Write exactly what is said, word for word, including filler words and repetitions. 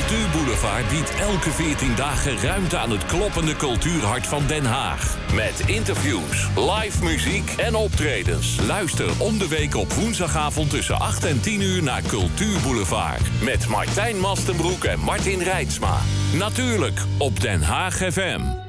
Cultuurboulevard biedt elke veertien dagen ruimte aan het kloppende cultuurhart van Den Haag. Met interviews, live muziek en optredens. Luister om de week op woensdagavond tussen acht en tien uur naar Cultuurboulevard. Met Martijn Mastenbroek en Martin Reitsma. Natuurlijk op Den Haag F M.